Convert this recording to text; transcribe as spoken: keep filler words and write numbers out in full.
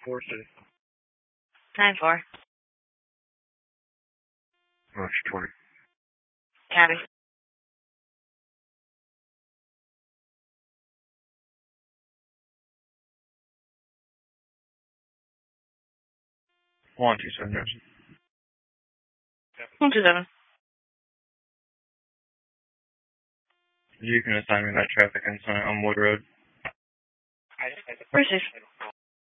Four city. Nine four. March twenty. Cabby. One two seven. One two seven. You can assign me that traffic incident on Wood Road. Received.